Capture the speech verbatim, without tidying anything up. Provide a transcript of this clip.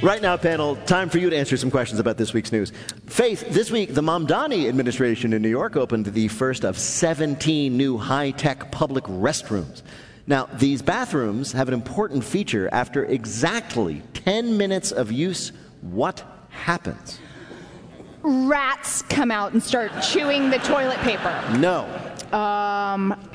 Right now, panel, time for you to answer some questions about this week's news. Faith, this week, the Mamdani administration in New York opened the first of seventeen new high-tech public restrooms. Now, these bathrooms have an important feature. After exactly ten minutes of use, what happens? Rats come out and start chewing the toilet paper. No. Um...